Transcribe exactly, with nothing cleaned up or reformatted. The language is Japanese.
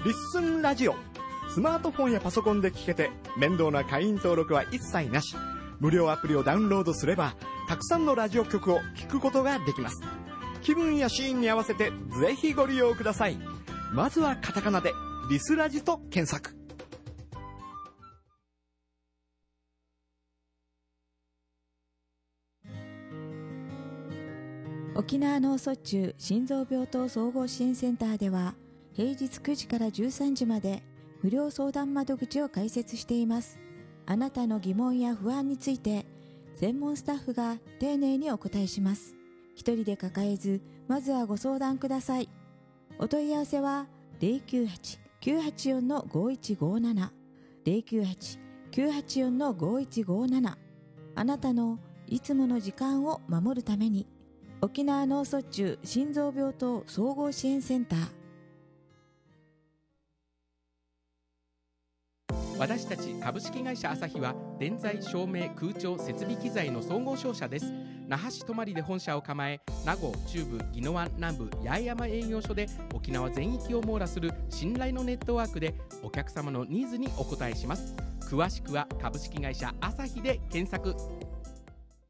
リッスンラジオ。スマートフォンやパソコンで聞けて面倒な会員登録は一切なし。無料アプリをダウンロードすればたくさんのラジオ局を聞くことができます。気分やシーンに合わせてぜひご利用ください。まずはカタカナでリスラジと検索。 沖縄脳卒中心臓病棟総合支援センターでは平日くじからじゅうさんじまで無料相談窓口を開設しています。あなたの疑問や不安について専門スタッフが丁寧にお答えします。一人で抱えず、まずはご相談ください。お問い合わせは ゼロきゅうはち きゅうはちよん ごいちごなな ゼロきゅうはち きゅうはちよん ごいちごなな。あなたのいつもの時間を守るために。沖縄脳卒中心臓病棟総合支援センター。 私たち株式会社アサヒは電材照明空調設備機材の総合商社です。那覇市泊で本社を構え、名護中部宜野湾南部八重山営業所で沖縄全域を網羅する信頼のネットワークでお客様のニーズにお応えします。詳しくは株式会社アサヒで検索。